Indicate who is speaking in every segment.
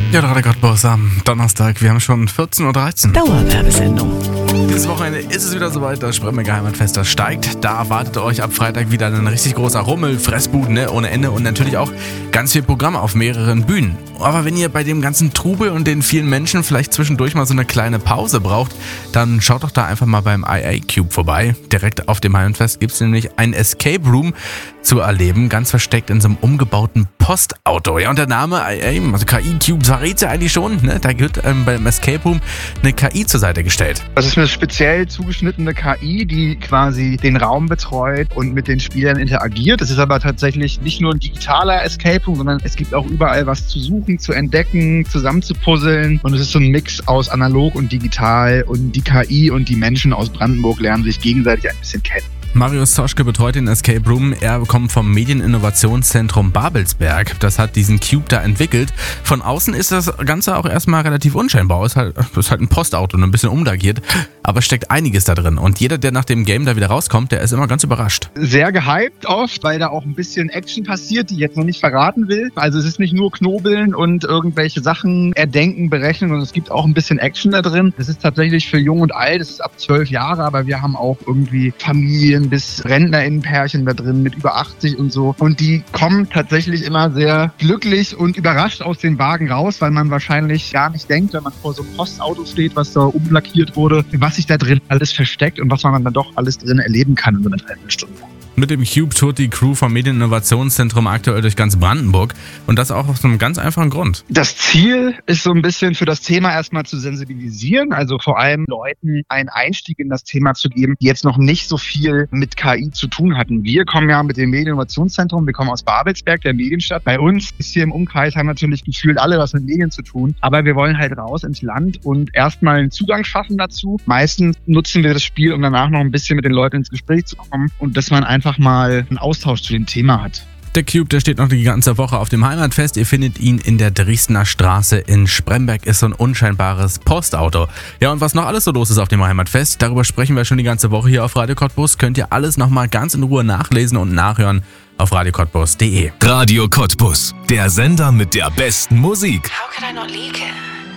Speaker 1: Ja, der Cottbus am Donnerstag. Wir haben schon 14.13 Uhr.
Speaker 2: Dauerwerbesendung.
Speaker 1: Dieses Wochenende ist es wieder soweit, das Spremberger Heimatfest, das steigt. Da erwartet euch ab Freitag wieder ein richtig großer Rummel, Fressbuden, ohne Ende und natürlich auch ganz viel Programm auf mehreren Bühnen. Aber wenn ihr bei dem ganzen Trubel und den vielen Menschen vielleicht zwischendurch mal so eine kleine Pause braucht, dann schaut doch da einfach mal beim IA Cube vorbei. Direkt auf dem Heimatfest gibt es nämlich ein Escape Room zu erleben, ganz versteckt in so einem umgebauten Postauto. Ja, und der Name IA, also KI Cube, verrät ja eigentlich schon, ne? Da wird beim Escape Room eine KI zur Seite gestellt.
Speaker 3: Das ist eine speziell zugeschnittene KI, die quasi den Raum betreut und mit den Spielern interagiert. Es ist aber tatsächlich nicht nur ein digitaler Escape Room, sondern es gibt auch überall was zu suchen, zu entdecken, zusammenzupuzzeln. Und es ist so ein Mix aus analog und digital. Und die KI und die Menschen aus Brandenburg lernen sich gegenseitig ein bisschen kennen.
Speaker 1: Marius Zoschke betreut den Escape Room. Er kommt vom Medieninnovationszentrum Babelsberg. Das hat diesen Cube da entwickelt. Von außen ist das Ganze auch erstmal relativ unscheinbar. Es ist halt ein Postauto, ein bisschen umlackiert. Aber steckt einiges da drin. Und jeder, der nach dem Game da wieder rauskommt, der ist immer ganz überrascht.
Speaker 3: Sehr gehypt oft, weil da auch ein bisschen Action passiert, die ich jetzt noch nicht verraten will. Also es ist nicht nur Knobeln und irgendwelche Sachen erdenken, berechnen, sondern es gibt auch ein bisschen Action da drin. Das ist tatsächlich für Jung und Alt, das ist ab 12 Jahre, aber wir haben auch irgendwie Familien bis RentnerInnenpärchen da drin mit über 80 und so. Und die kommen tatsächlich immer sehr glücklich und überrascht aus den Wagen raus, weil man wahrscheinlich gar nicht denkt, wenn man vor so einem Postauto steht, was da umlackiert wurde, was sich da drin alles versteckt und was man dann doch alles drin erleben kann in so einer Dreiviertelstunde.
Speaker 1: Mit dem Cube tourt die Crew vom Medieninnovationszentrum aktuell durch ganz Brandenburg. Und das auch aus einem ganz einfachen Grund.
Speaker 3: Das Ziel ist so ein bisschen für das Thema erstmal zu sensibilisieren, also vor allem Leuten einen Einstieg in das Thema zu geben, die jetzt noch nicht so viel mit KI zu tun hatten. Wir kommen ja mit dem Medieninnovationszentrum, wir kommen aus Babelsberg, der Medienstadt. Bei uns ist hier im Umkreis, haben natürlich gefühlt alle was mit Medien zu tun. Aber wir wollen halt raus ins Land und erstmal einen Zugang schaffen dazu. Meistens nutzen wir das Spiel, um danach noch ein bisschen mit den Leuten ins Gespräch zu kommen und dass man einfach mal einen Austausch zu dem Thema hat.
Speaker 1: Der Cube, der steht noch die ganze Woche auf dem Heimatfest. Ihr findet ihn in der Dresdner Straße in Spremberg. Ist so ein unscheinbares Postauto. Ja, und was noch alles so los ist auf dem Heimatfest, darüber sprechen wir schon die ganze Woche hier auf Radio Cottbus. Könnt ihr alles nochmal ganz in Ruhe nachlesen und nachhören auf radiocottbus.de.
Speaker 4: Radio Cottbus, der Sender mit der besten Musik.
Speaker 2: How could I not leak it?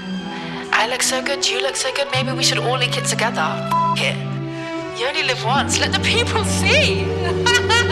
Speaker 2: I look so good, you look so good, maybe we should all leak it together. F*** it. You only live once, let the people see.